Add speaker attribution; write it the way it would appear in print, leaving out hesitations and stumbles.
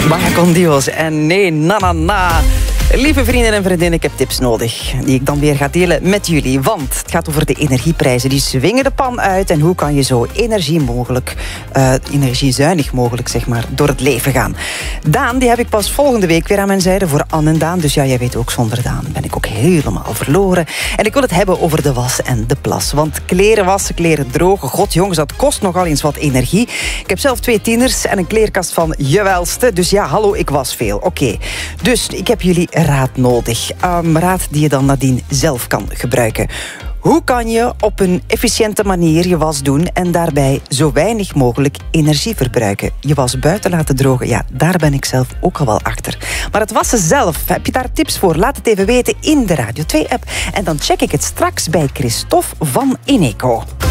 Speaker 1: Vaya con Dios. En nee, na. Lieve vrienden en vriendinnen, ik heb tips nodig die ik dan weer ga delen met jullie. Want het gaat over de energieprijzen. Die zwingen de pan uit. En hoe kan je zo energiezuinig mogelijk zeg maar, door het leven gaan. Daan, die heb ik pas volgende week weer aan mijn zijde voor Anne en Daan. Dus ja, jij weet ook, zonder Daan ben ik ook helemaal verloren. En ik wil het hebben over de was en de plas. Want kleren wassen, kleren drogen, god jongens, dat kost nogal eens wat energie. Ik heb zelf 2 tieners en een kleerkast van je welste. Dus ja, hallo, ik was veel. Oké. Dus ik heb jullie raad nodig. Raad die je dan nadien zelf kan gebruiken. Hoe kan je op een efficiënte manier je was doen en daarbij zo weinig mogelijk energie verbruiken? Je was buiten laten drogen, ja, daar ben ik zelf ook al wel achter. Maar het wassen zelf, heb je daar tips voor? Laat het even weten in de Radio 2-app. En dan check ik het straks bij Christophe van Eneco.